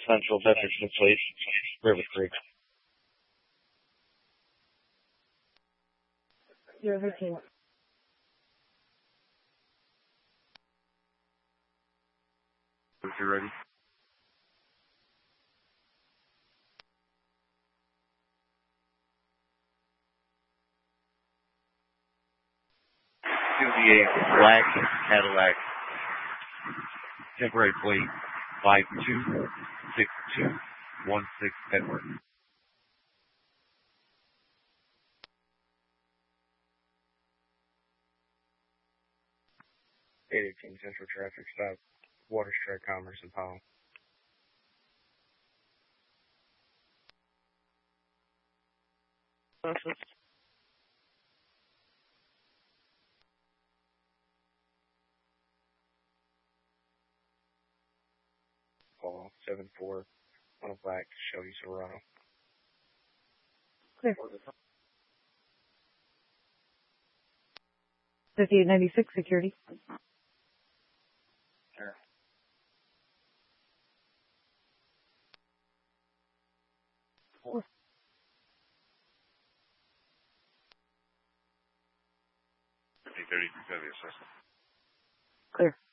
Central Veterans Place, River Creek. 013. If you're ready. A black Cadillac, temporary plate 526216 Edward. 818 Central Traffic Stop, Water Strike Commerce in Powell. Call 74 on a black Chevy Silverado. Clear. 5896 security. Sure. Four. 30 Chevy assessment. Clear.